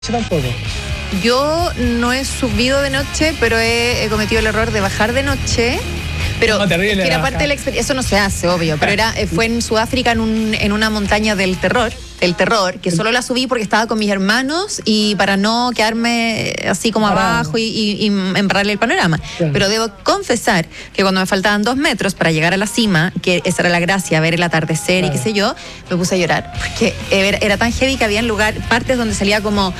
Tampoco. Yo no he subido de noche, pero he cometido el error de bajar de noche. Pero no, terrible, que era parte de la experiencia. Eso no se hace, obvio. Pero fue en Sudáfrica, en una montaña del terror, que solo la subí porque estaba con mis hermanos y para no quedarme así como abajo y embarrarle el panorama. Claro. Pero debo confesar que cuando me faltaban 2 metros para llegar a la cima, que esa era la gracia, ver el atardecer, claro, y qué sé yo, me puse a llorar. Porque era tan heavy que había partes donde salía como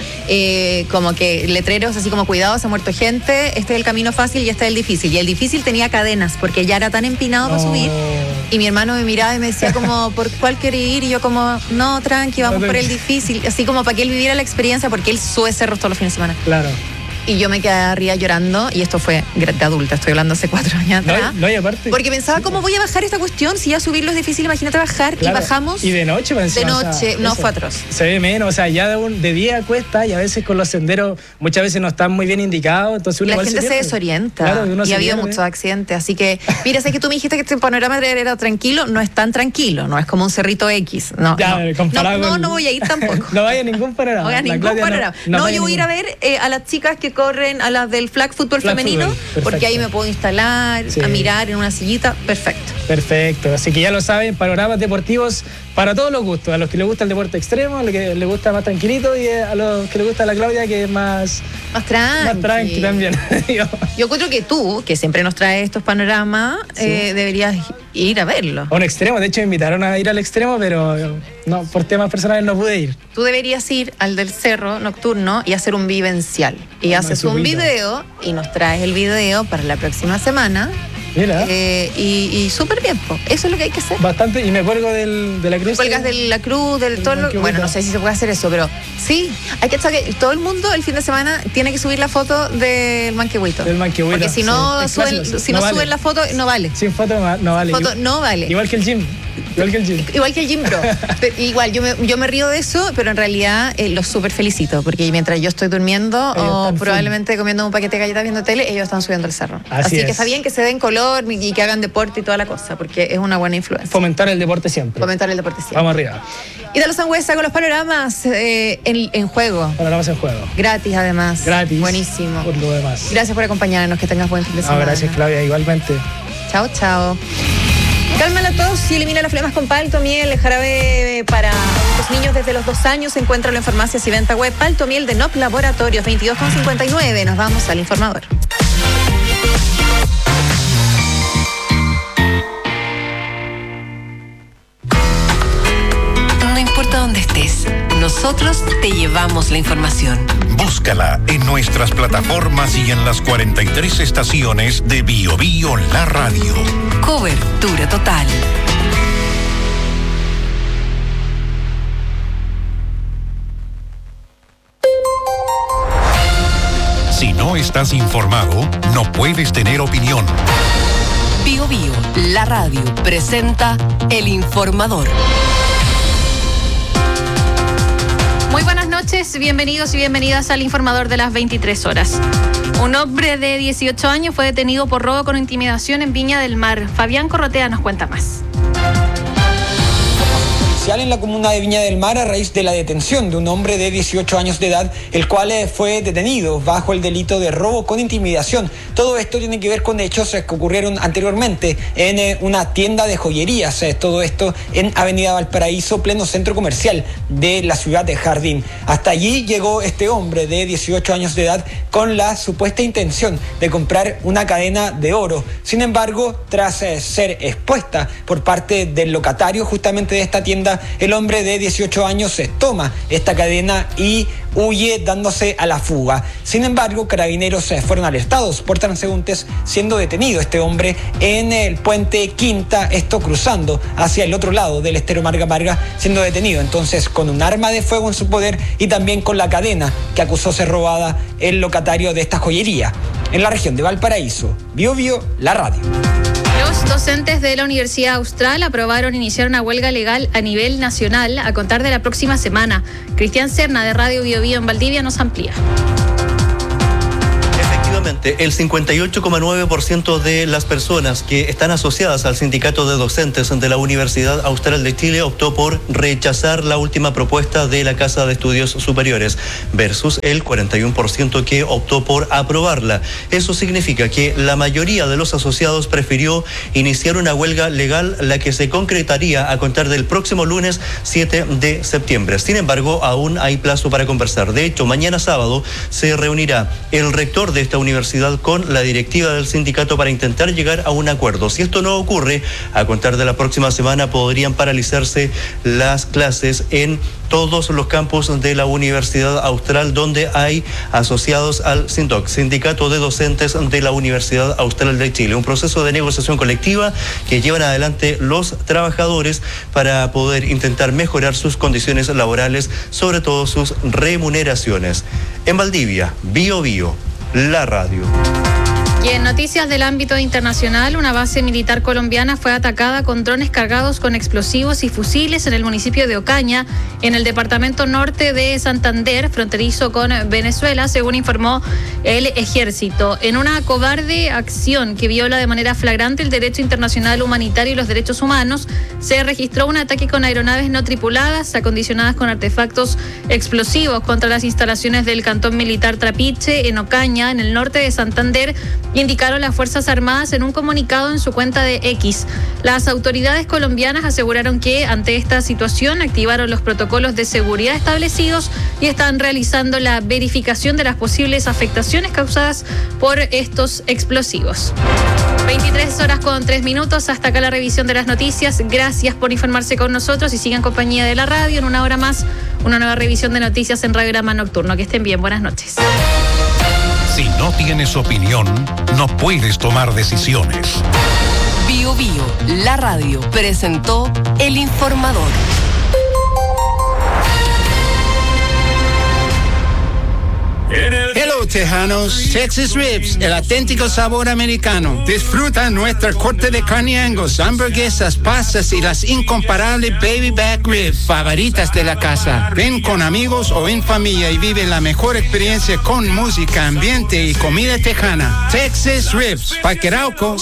que letreros así como cuidados, ha muerto gente, este es el camino fácil y este es el difícil. Y el difícil tenía cadenas porque ya era tan empinado para subir. Y mi hermano me miraba y me decía como, ¿por cuál quiere ir? Y yo como, no, tranqui, vamos por el difícil. Así como para que él viviera la experiencia, porque él sube cerros todos los fines de semana. Claro. Y yo me quedé arriba llorando, y esto fue de adulta, estoy hablando hace 4 años atrás. No, y aparte. Porque pensaba, ¿cómo voy a bajar esta cuestión? Si ya subirlo es difícil, imagínate bajar, claro, y bajamos. Y de noche, de noche, no, fue atroz. Se ve menos, o sea, ya de día cuesta, y a veces con los senderos muchas veces no están muy bien indicados, entonces uno la gente se desorienta, claro, y ha habido muchos accidentes, así que, mira, sé que tú me dijiste que este panorama era tranquilo, no es tan tranquilo, no es como un cerrito X, no voy a ir tampoco. No vaya a ningún panorama. No voy a ningún panorama. No, yo voy a ir a ver a las chicas que corren, a las del flag fútbol femenino, porque ahí me puedo instalar, a mirar en una sillita, perfecto. Así que ya lo saben, panoramas deportivos para todos los gustos, a los que les gusta el deporte extremo, a los que les gusta más tranquilito, y a los que les gusta la Claudia, que es más tranqui también. Yo creo que tú, que siempre nos traes estos panoramas, deberías ir a verlo. A un extremo, de hecho me invitaron a ir al extremo, pero no, por temas personales no pude ir. Tú deberías ir al del cerro nocturno y hacer un vivencial. Y haces un video y nos traes el video para la próxima semana. Mira. Y súper bien, eso es lo que hay que hacer. Bastante, y me cuelgo de la cruz. Cuelgas de la cruz, bueno, no sé si se puede hacer eso, pero sí, hay que saber que todo el mundo el fin de semana tiene que subir la foto del manquehuito. Porque si no, suben la foto, no vale. Sin foto no vale. Foto no vale. Igual que el gym. Igual que el gym, bro. Igual, yo me río de eso, pero en realidad los súper felicito, porque mientras yo estoy durmiendo o probablemente comiendo un paquete de galletas viendo tele, ellos están subiendo el cerro. Así que está bien que se den color y que hagan deporte y toda la cosa, porque es una buena influencia. Fomentar el deporte siempre. Vamos arriba. Ítalo Sangüesa con los panoramas en juego. Panoramas en juego. Gratis, además. Gratis. Buenísimo. Por lo demás. Gracias por acompañarnos, que tengas buen fin de semana. Gracias, Claudia, igualmente. Chao. Calma la tos y elimina las flemas con Paltomiel, jarabe para adultos niños desde los 2 años. Encuéntralo en farmacias y venta web. Paltomiel de NOP Laboratorios, 22,59. Nos vamos al informador. No importa dónde estés, nosotros te llevamos la información. Búscala en nuestras plataformas y en las 43 estaciones de Bio Bio La Radio. Cobertura total. Si no estás informado, no puedes tener opinión. Bio Bio La Radio presenta El Informador. Muy buenas noches, bienvenidos y bienvenidas al Informador de las 23 horas. Un hombre de 18 años fue detenido por robo con intimidación en Viña del Mar. Fabián Corrotea nos cuenta más. En la comuna de Viña del Mar a raíz de la detención de un hombre de 18 años de edad, el cual fue detenido bajo el delito de robo con intimidación. Todo esto tiene que ver con hechos que ocurrieron anteriormente en una tienda de joyerías, todo esto en Avenida Valparaíso, pleno centro comercial de la ciudad de Jardín. Hasta allí llegó este hombre de 18 años de edad con la supuesta intención de comprar una cadena de oro. Sin embargo, tras ser expuesta por parte del locatario justamente de esta tienda, el hombre de 18 años toma esta cadena y huye dándose a la fuga. Sin embargo, carabineros fueron alertados por transeúntes, siendo detenido este hombre en el puente Quinta, esto cruzando hacia el otro lado del estero Marga Marga, siendo detenido entonces con un arma de fuego en su poder y también con la cadena que acusó ser robada el locatario de esta joyería. En la región de Valparaíso, Bio Bio La Radio. Los docentes de la Universidad Austral aprobaron iniciar una huelga legal a nivel nacional a contar de la próxima semana. Cristian Serna de Radio Bio Bio en Valdivia nos amplía. Efectivamente, el 58,9% de las personas que están asociadas al sindicato de docentes de la Universidad Austral de Chile optó por rechazar la última propuesta de la Casa de Estudios Superiores, versus el 41% que optó por aprobarla. Eso significa que la mayoría de los asociados prefirió iniciar una huelga legal, la que se concretaría a contar del próximo lunes 7 de septiembre. Sin embargo, aún hay plazo para conversar. De hecho, mañana sábado se reunirá el rector de esta universidad con la directiva del sindicato para intentar llegar a un acuerdo. Si esto no ocurre, a contar de la próxima semana podrían paralizarse las clases en todos los campus de la Universidad Austral donde hay asociados al SINDOC, Sindicato de Docentes de la Universidad Austral de Chile. Un proceso de negociación colectiva que llevan adelante los trabajadores para poder intentar mejorar sus condiciones laborales, sobre todo sus remuneraciones. En Valdivia, Bío Bío, la radio. Y en noticias del ámbito internacional, una base militar colombiana fue atacada con drones cargados con explosivos y fusiles en el municipio de Ocaña, en el departamento norte de Santander, fronterizo con Venezuela, según informó el ejército. En una cobarde acción que viola de manera flagrante el derecho internacional humanitario y los derechos humanos, se registró un ataque con aeronaves no tripuladas, acondicionadas con artefactos explosivos contra las instalaciones del cantón militar Trapiche, en Ocaña, en el norte de Santander, indicaron las Fuerzas Armadas en un comunicado en su cuenta de X. Las autoridades colombianas aseguraron que ante esta situación activaron los protocolos de seguridad establecidos y están realizando la verificación de las posibles afectaciones causadas por estos explosivos. 23:03. Hasta acá la revisión de las noticias. Gracias por informarse con nosotros y sigan compañía de la radio. En una hora más, una nueva revisión de noticias en Radiograma Nocturno. Que estén bien. Buenas noches. Si no tienes opinión, no puedes tomar decisiones. Bío Bío, la radio, presentó El Informador. Hello, tejanos. Texas Ribs, el auténtico sabor americano. Disfruta nuestra corte de carne Angus, hamburguesas, pastas y las incomparables baby back ribs favoritas de la casa. Ven con amigos o en familia y vive la mejor experiencia con música, ambiente y comida tejana. Texas Ribs, Parque Arauco,